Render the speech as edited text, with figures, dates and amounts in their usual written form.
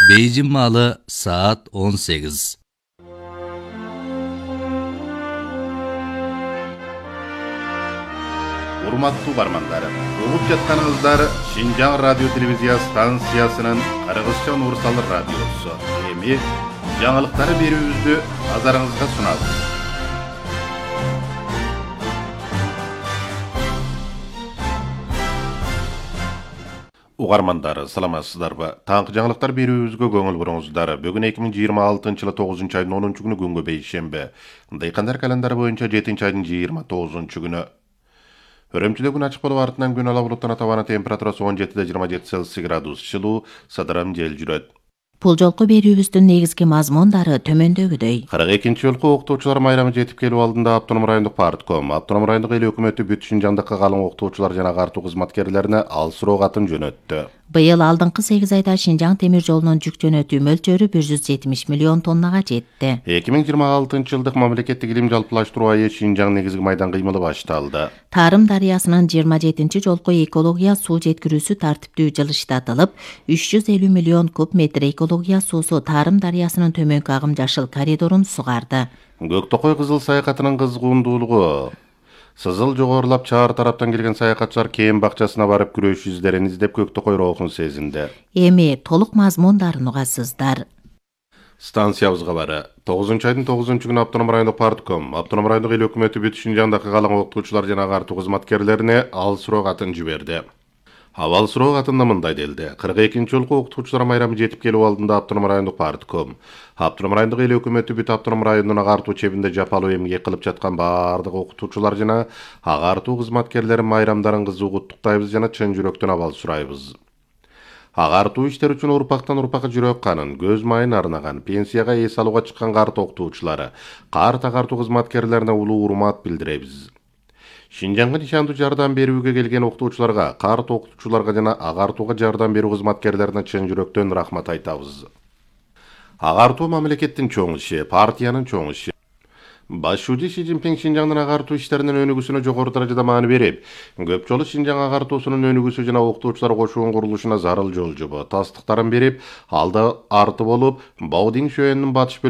Бейжің малы saat 18. Урматтуу бармандар, угуп жатканыңыздар Шинжаң радио телевизия станциясынын кыргызча универсал радиосу. Эми жаңылыктары берүүбүздү назарыңызга сунабыз. Угармандар, саламатсыздарбы? Таңкы жаңылыктар берүүбүзгө көңүл буруңуздар. Бүгүн 2026-жылы 9 айдын 10 күнү күнгө бейшемби. Дыйкандар календары боюнча 7 айдын 29 күнү. Өрөмчүдө күн ачык болуп артынан күн ала булуттан атабана температурасы 17-27 Цельсий градус жылуу, садырам жел жүрөт. Бул жолку берүүбүздүн негизги мазмундары төмөндөгүдөй. 42-нчи жолку окутуучулар майрамы жетип келүү алдында Автоном райондук партком, Автоном райондук эл өкмөтү бүт Шинжаңдагы калың окутуучулар жана агартуу кызматкерлерине ал суроо катын жөнөттү. Быйыл алдыңкы 8 айда Шинжаң темир жолунун жүк жөнөтүү мөлчөрү 170 миллион тоннага жетти. 2026-жылдык мамлекеттик илим жалпылаштыруу айы Шинжаң негизги майдан кыймылы башталды. Тарым дарыясынын 27-нчи жолку экология суу жеткирүүсү тартиптүү жылыштатылып, 350 миллион куб метр экология суусу Тарым дарыясынын төмөнкү агым жашыл коридорун сугарды. Көктөкөй кызыл саякатынын кызгуундуулугу. Сызыл жогорулап чаар тараптан келген саякатчылар кээм бакчасына барып күрөш издерин издеп Көктөкөй роохун сезинди. Эми толук мазмундарын угасыздар. Станциябызга бары 9 айдын 9 күнү Автоном райондук партком, Автоном райондук эл өкмөтү бүт Шинжаңдагы калың окутуучулар жана агартуу кызматкерлерине ал суроо катын жиберди. Авал суроо катында мындай делди. 42-нчи жолку окутуучулар майрамы жетип келүү алдында Автоном райондук партком, Автоном райондук эл өкмөтү бүт Автоном районунун агартуу чебинде жапалуу эмгек кылып жаткан баардык окутуучулар жана агартуу кызматкерлери майрамдарыңызды куттуктайбыз жана чын жүрөктөн абал сурайбыз. Агартуу иштер үчүн урпактан урпакка жүрөк канын, көз майын арнаган, пенсияга эс алууга чыккан карт окутуучулары, карт агартуу кызматкерлерине улуу урмат билдиребиз. Шинжаңга нишандуу жардам берүүгө келген окутуучуларга, карт окутуучуларга жана агартууга жардам берүү кызматкерлерине чын жүрөктөн рахмат айтабыз. Агартуу мамлекеттин чоң иши, партиянын чоң иши. Башчы Си Цзиньпин Шинжаңдын агартуу иштеринин өнүгүүсүнө жогору даражада маани берип, көп жолу Шинжаң агартуусунун өнүгүүсү жана окутуучулар кошуунун курулушуна зарыл жол жобо, тастыктарын берип, алды арты болуп, Баодин шөөнүн батыш